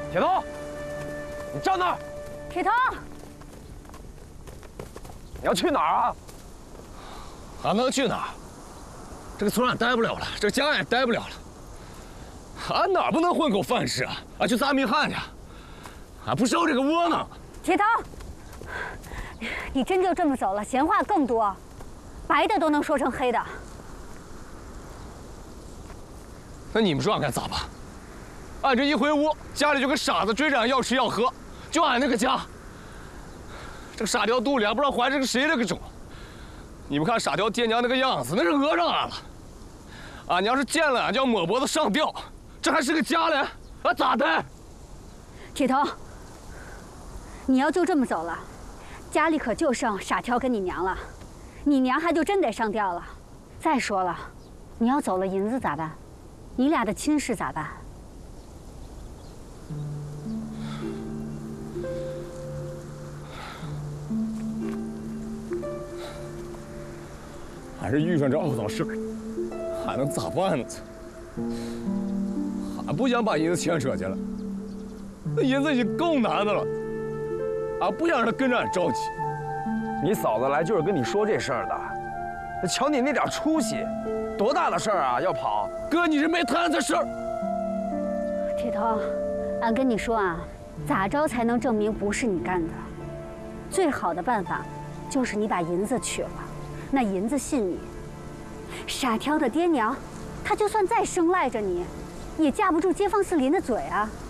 铁头，你站那儿！ 铁头， 你要去哪儿啊？ 俺能去哪儿？这个村俺待不了了，这个家也待不了了。俺哪儿不能混口饭吃啊？俺去撒米汗去，俺不受这个窝囊。 铁头，你真就这么走了？闲话更多，白的都能说成黑的。 那你们说俺该咋办？俺这一回屋，家里就跟傻子追着俺要吃要喝，就俺那个家，这个傻条肚里还不知道怀着个谁这个种。你们看傻条爹娘那个样子，那是讹上俺了。俺娘是见了俺就要抹脖子上吊，这还是个家嘞？俺咋的？ 铁头，你要就这么走了，家里可就剩傻条跟你娘了，你娘还就真得上吊了。再说了，你要走了，银子咋办？你俩的亲事咋办？ 俺是遇上这懊恼事儿，俺能咋办呢？俺不想把银子牵扯进来，那银子已经够难的了，俺不想让他跟着俺着急。 你嫂子来就是跟你说这事儿的，瞧你那点出息，多大的事儿啊，要跑？ 哥，你这没摊子事儿。 铁头，俺跟你说啊，咋着才能证明不是你干的？最好的办法就是你把银子取了，那银子信你。傻条的爹娘，他就算再生赖着你，也架不住街坊四邻的嘴啊。